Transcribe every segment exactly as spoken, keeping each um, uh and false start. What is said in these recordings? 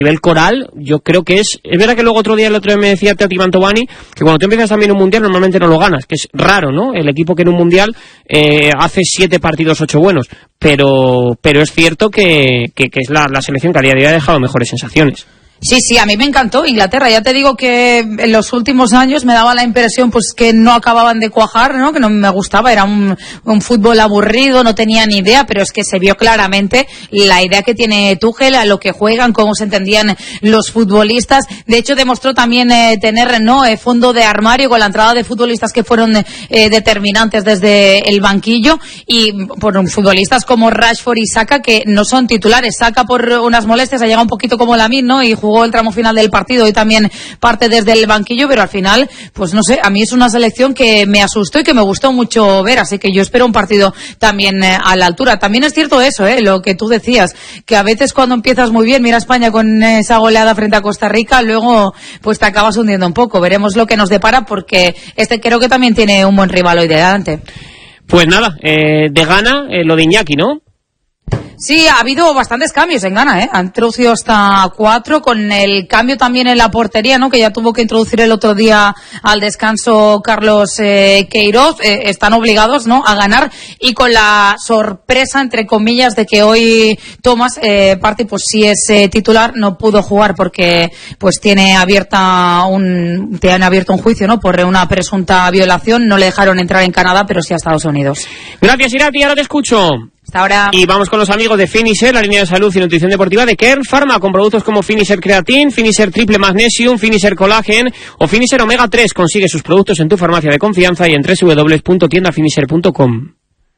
nivel coral, yo creo que es... Es verdad que luego otro día, el otro día me decía Tati Mantovani, que cuando tú empiezas también un mundial normalmente no lo ganas, que es raro, ¿no? El equipo que en un mundial eh, hace siete partidos, ocho buenos, pero pero es cierto que, que, que es la, la selección que a día de hoy ha dejado mejores sensaciones. Sí, sí, a mí me encantó Inglaterra. Ya te digo que en los últimos años me daba la impresión pues que no acababan de cuajar, ¿no? Que no me gustaba, era un, un fútbol aburrido, no tenía ni idea, pero es que se vio claramente la idea que tiene Tuchel, a lo que juegan, cómo se entendían los futbolistas. De hecho, demostró también eh, tener, ¿no?, eh, fondo de armario con la entrada de futbolistas que fueron eh, determinantes desde el banquillo, y por futbolistas como Rashford y Saka, que no son titulares. Saka por unas molestias ha llegado un poquito como Lamine, ¿no? Y jugó el tramo final del partido y también parte desde el banquillo, pero al final, pues no sé, a mí es una selección que me asustó y que me gustó mucho ver, así que yo espero un partido también eh, a la altura. También es cierto eso, eh, lo que tú decías, que a veces cuando empiezas muy bien, mira España con esa goleada frente a Costa Rica, luego pues te acabas hundiendo un poco. Veremos lo que nos depara, porque este creo que también tiene un buen rival hoy delante. Pues nada, eh, de Ghana, eh, lo de Iñaki, ¿no? Sí, ha habido bastantes cambios en Ghana, ¿eh? Han introducido hasta cuatro, con el cambio también en la portería, ¿no?, que ya tuvo que introducir el otro día al descanso Carlos eh, Queiroz. Eh, están obligados, ¿no?, a ganar, y con la sorpresa, entre comillas, de que hoy Thomas eh, Partey, pues sí es eh, titular, no pudo jugar porque pues tiene abierta un tiene abierto un juicio, ¿no?, por una presunta violación. No le dejaron entrar en Canadá, pero sí a Estados Unidos. Gracias, Irati, ahora te escucho. Hasta ahora. Y vamos con los amigos de Finisher, la línea de salud y nutrición deportiva de Kern Pharma, con productos como Finisher Creatine, Finisher Triple Magnesium, Finisher Collagen o Finisher Omega tres. Consigue sus productos en tu farmacia de confianza y en doble u doble u doble u punto tienda finisher punto com.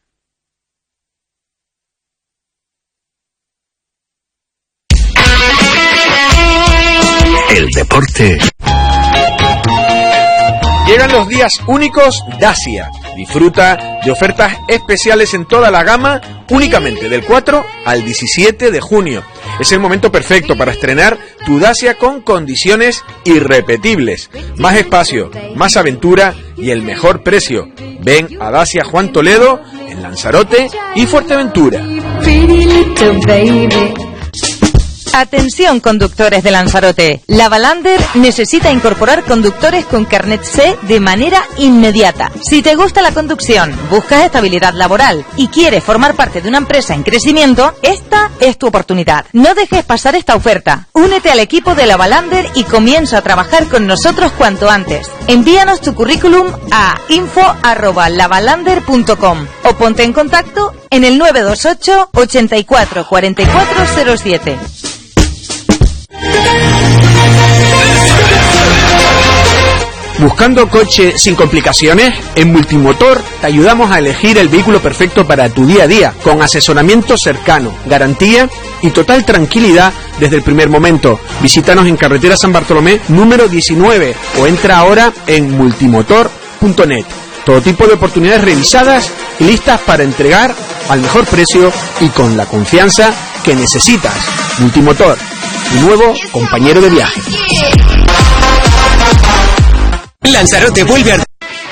El deporte. Llegan los días únicos Dacia. Disfruta de ofertas especiales en toda la gama únicamente del cuatro al diecisiete de junio. Es el momento perfecto para estrenar tu Dacia con condiciones irrepetibles. Más espacio, más aventura y el mejor precio. Ven a Dacia Juan Toledo en Lanzarote y Fuerteventura. Atención, conductores de Lanzarote. La Valander necesita incorporar conductores con carnet C de manera inmediata. Si te gusta la conducción, buscas estabilidad laboral y quieres formar parte de una empresa en crecimiento, esta es tu oportunidad. No dejes pasar esta oferta. Únete al equipo de la Valander y comienza a trabajar con nosotros cuanto antes. Envíanos tu currículum a info arroba lavalander punto com o ponte en contacto en el nueve dos ocho, ochenta y cuatro, cuarenta y cuatro cero siete. ¿Buscando coche sin complicaciones? En Multimotor te ayudamos a elegir el vehículo perfecto para tu día a día, con asesoramiento cercano, garantía y total tranquilidad desde el primer momento. Visítanos en carretera San Bartolomé número diecinueve o entra ahora en multimotor punto net. Todo tipo de oportunidades revisadas y listas para entregar al mejor precio y con la confianza que necesitas. Multimotor, tu nuevo compañero de viaje. Lanzarote vuelve a...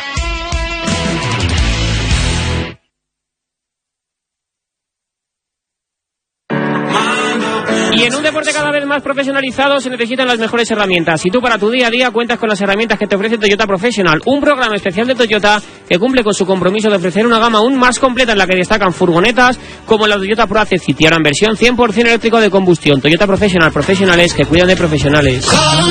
Y en un deporte cada vez más profesionalizado se necesitan las mejores herramientas. Y tú para tu día a día cuentas con las herramientas que te ofrece Toyota Professional, un programa especial de Toyota que cumple con su compromiso de ofrecer una gama aún más completa en la que destacan furgonetas como la Toyota Proace City, ahora en versión cien por ciento eléctrico de combustión. Toyota Professional, profesionales que cuidan de profesionales.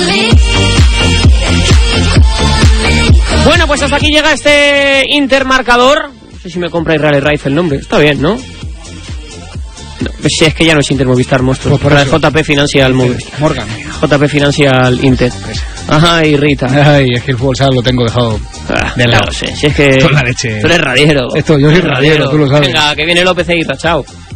Bueno, pues hasta aquí llega este Intermarcador. No sé si me compra Israel Raiz el nombre. Está bien, ¿no? No, pues si es que ya no es Inter Movistar Monstruo. Pues por la J P Financial Morgan. J P Financial Inter. Ajá, y Rita. Ay, es que el fútbol sal lo tengo dejado ah, de lado. No sé, si es que... Esto es la leche. Tú eres radiero. Esto, yo soy radiero, tú lo sabes. Venga, que viene López e Irra, chao.